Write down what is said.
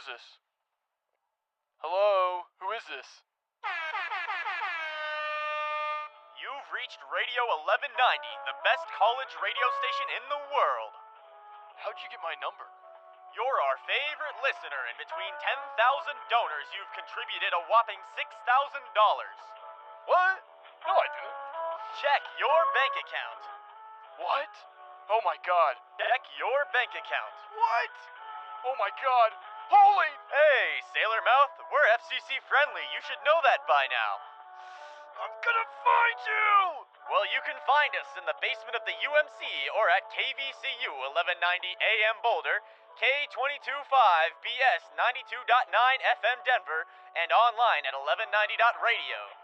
is this? Hello? Who is this? You've reached Radio 1190, the best college radio station in the world. How'd you get my number? You're our favorite listener, and between 10,000 donors, you've contributed a whopping $6,000. What? No, I didn't. Check your bank account. What? Oh my god. Check your bank account. What? Oh my god. Holy... Hey, Sailor Mouth, we're FCC friendly. You should know that by now. I'm gonna find you! Well, you can find us in the basement of the UMC or at KVCU 1190 AM Boulder, K225BS 92.9 FM Denver, and online at 1190.radio.